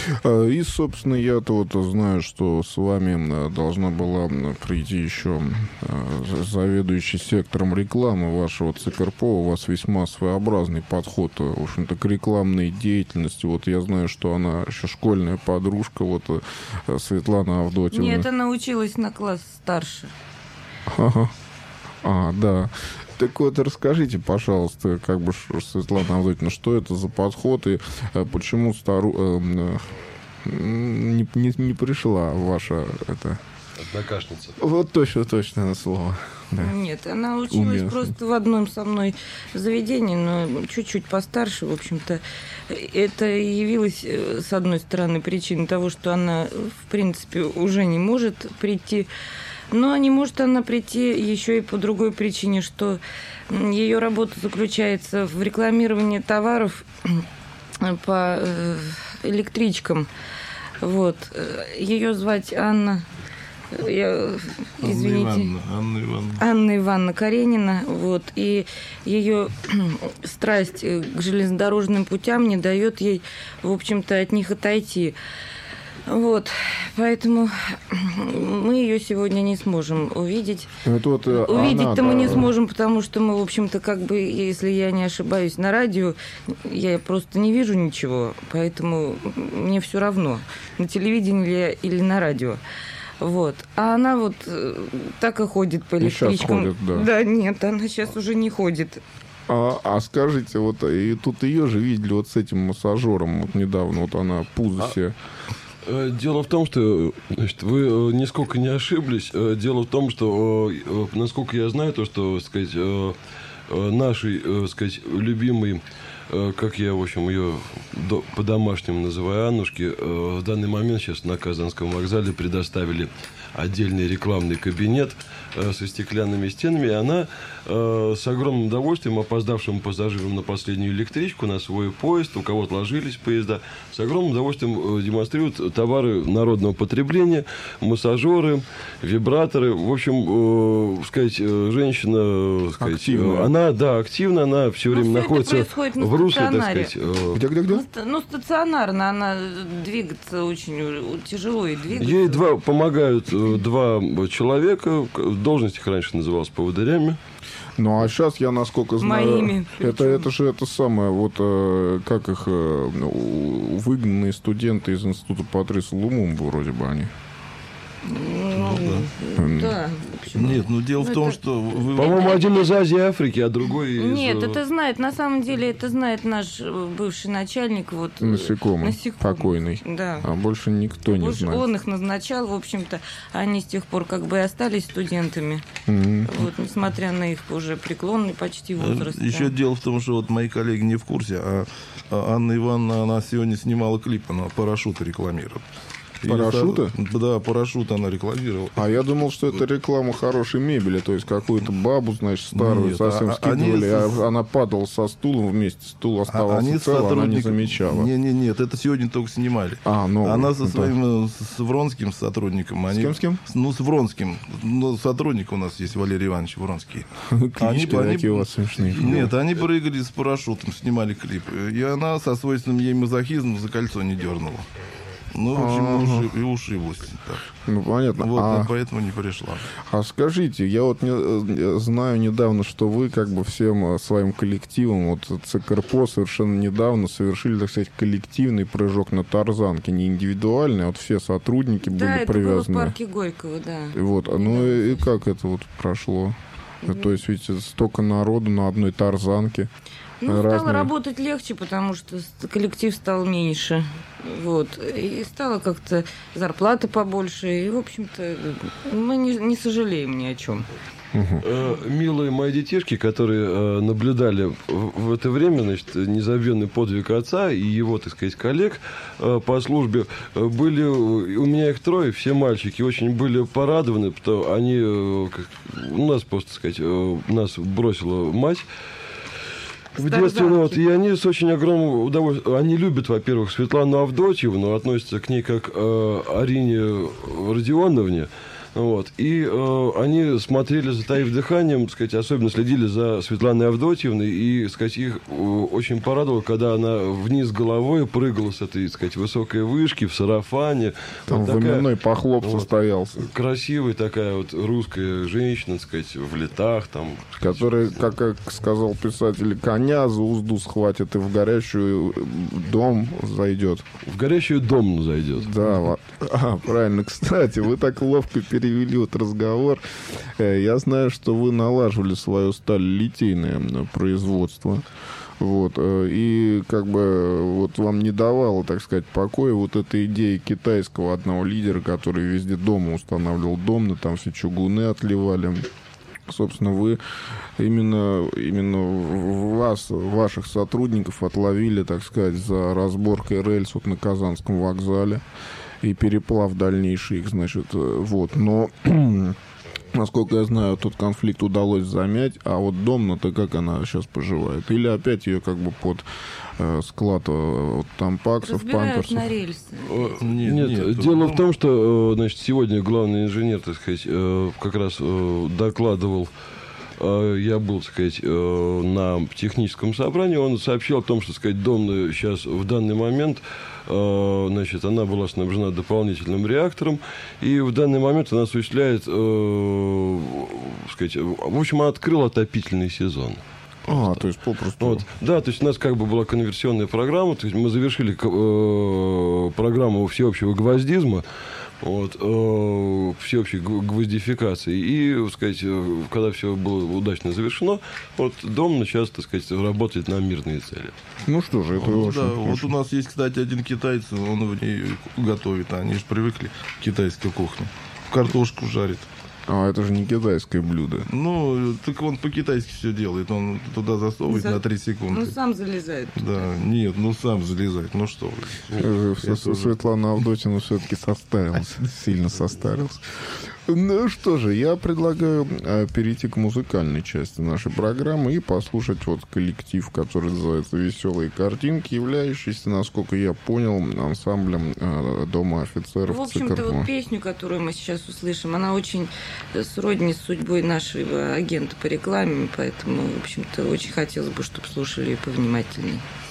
И, собственно, я-то вот знаю, что с вами должна была прийти еще заведующий сектором рекламы вашего ЦКРПО. У вас весьма своеобразный подход, в общем-то, к рекламной деятельности. Вот я знаю, что она еще школьная подружка, вот Светлана Авдотьевна. Нет, она училась на класс старше. Ага. Да. Так вот, расскажите, пожалуйста, как бы, Светлана Авдотьевна, что это за подход и почему не пришла ваша однокашница? Вот точно это слово. Да. Нет, она училась просто в одном со мной заведении, но чуть-чуть постарше, в общем-то. Это явилось, с одной стороны, причиной того, что она, в принципе, уже не может прийти. Но не может она прийти еще и по другой причине, что ее работа заключается в рекламировании товаров по электричкам. Вот. Ее звать Анна. Анна Ивановна Каренина. Вот. И ее страсть к железнодорожным путям не дает ей, в общем-то, от них отойти. Вот, поэтому мы ее сегодня не сможем увидеть. Увидеть-то мы не сможем, потому что мы, в общем-то, как бы, если я не ошибаюсь, на радио я просто не вижу ничего, поэтому мне все равно, на телевидении или на радио. Вот. А она вот так и ходит по электричкам. Сейчас ходит, да. Да, нет, она сейчас уже не ходит. А скажите, вот и тут ее же видели вот с этим массажером вот недавно, вот она пузо себе. Дело в том, что, значит, вы нисколько не ошиблись. Дело в том, что, насколько я знаю, то, что, сказать, нашей, сказать, любимой, как я, в общем, ее по-домашнему называю, Аннушке, в данный момент сейчас на Казанском вокзале предоставили отдельный рекламный кабинет со стеклянными стенами, и она с огромным удовольствием опоздавшим пассажирам на последнюю электричку, на свой поезд, у кого отложились поезда, с огромным удовольствием демонстрирует товары народного потребления, массажеры, вибраторы. В общем, сказать, женщина, сказать, активная. Она, да, активна, она все время находится в русле, так сказать. Где? Ну, стационарно, она двигаться очень тяжело и двигаться. Ей помогают два человека, должность их раньше называлась поводырями. Ну, а сейчас я, насколько знаю, Моими. это же это самое, вот как их выгнанные студенты из института Патриса Лумумбы, вроде бы они. Да. Нет, ну дело в том, что... По-моему, один из Азии и Африки, а другой из... Нет, это знает, на самом деле, это знает наш бывший начальник. Вот, Насекомый, покойный. Да. А больше никто не Больше знает. он их назначал, в общем-то, они с тех пор как бы и остались студентами. Вот, несмотря на их уже преклонный почти возраст. Еще дело в том, что вот мои коллеги не в курсе, а Анна Ивановна, она сегодня снимала клип, она парашюты рекламирует. Парашюты? Да, парашют она рекламировала. А я думал, что это реклама хорошей мебели, то есть какую-то бабу, значит, старую Нет, совсем скидывали, она падала со стулом вместе, стул оставался цел, она не замечала. Нет, это сегодня только снимали. Она со своим, с Вронским сотрудником. С кем? Ну, с Вронским. Ну, сотрудник у нас есть, Валерий Иванович Вронский. Клички такие у вас смешные. Нет, они прыгали с парашютом, снимали клип. И она со свойственным ей мазохизмом за кольцо не дернула. Ну, в общем, и ушиблась. Так. Ну, понятно. Вот, поэтому не пришла. А скажите, я вот знаю недавно, что вы как бы всем своим коллективом, вот ЦКРПО совершенно недавно совершили, так сказать, коллективный прыжок на тарзанке, не индивидуальный, а вот все сотрудники были привязаны. Да, это было в парке Горького, да. Вот, ну и как это вот прошло? То есть ведь столько народу на одной тарзанке. Ну, стало работать легче, потому что коллектив стал меньше. Вот. И стало как-то зарплата побольше. И, в общем-то, мы не сожалеем ни о чем. Милые мои детишки, которые наблюдали в это время, значит, незабвенный подвиг отца и его, так сказать, коллег по службе, были, у меня их трое, все мальчики, очень были порадованы, потому что они, у нас, просто сказать, нас бросила мать в детстве, вот, и они с очень огромным удовольствием, они любят, во-первых, Светлану Авдотьевну, относятся к ней как Арине Родионовне, Вот. И они смотрели, затаив дыханием, так сказать, особенно следили за Светланой Авдотьевной, и, так сказать, их очень порадовало, когда она вниз головой прыгала с этой, так сказать, высокой вышки в сарафане. Там вот временной похлоп вот, состоялся. Красивая такая вот русская женщина, так сказать, в летах. Там, которая, как сказал писатель, коня за узду схватит и в горящую дом зайдет. В горящую дом зайдет. Да, правильно. Кстати, вы так ловко перевели вот разговор. Я знаю, что вы налаживали свое сталелитейное производство. Вот. И как бы вот вам не давало, так сказать, покоя вот эта идея китайского одного лидера, который везде дома устанавливал домны, там все чугуны отливали. Собственно, вы именно ваших сотрудников отловили, так сказать, за разборкой рельс вот на Казанском вокзале и переплав дальнейший их, значит, вот. Но, насколько я знаю, тот конфликт удалось замять, а вот Домна-то как она сейчас поживает? Или опять ее как бы под склад вот, тампаксов, памперсов? На рельсы. Нет, дело в том, что, значит, сегодня главный инженер, так сказать, как раз докладывал. Я был, так сказать, на техническом собрании. Он сообщил о том, что, так сказать, Домна сейчас в данный момент, значит, она была снабжена дополнительным реактором, и в данный момент она осуществляет, так сказать, в общем, она открыла отопительный сезон. То есть попросту. Вот. Да, то есть у нас как бы была конверсионная программа, то есть мы завершили программу всеобщего гвоздизма, вот, всеобщей гвоздификации. И, так сказать, когда все было удачно завершено, вот Домна сейчас, так сказать, работает на мирные цели. Ну что же, это очень... Да, вот у нас есть, кстати, один китаец, он в ней готовит, они же привыкли к китайской кухне. Картошку жарит. Это же не китайское блюдо. Ну, так он по-китайски все делает. Он туда засовывает на 3 секунды. Ну, сам залезает. Да, нет, сам залезает. Ну что вы. Светлана Авдотьевна все-таки состарилась. Сильно состарилась. Ну что же, я предлагаю перейти к музыкальной части нашей программы и послушать вот коллектив, который называется «Веселые картинки», являющийся, насколько я понял, ансамблем Дома офицеров. В общем-то, вот песню, которую мы сейчас услышим, она очень сродни с судьбой нашего агента по рекламе, поэтому, в общем-то, очень хотелось бы, чтобы слушали ее повнимательнее.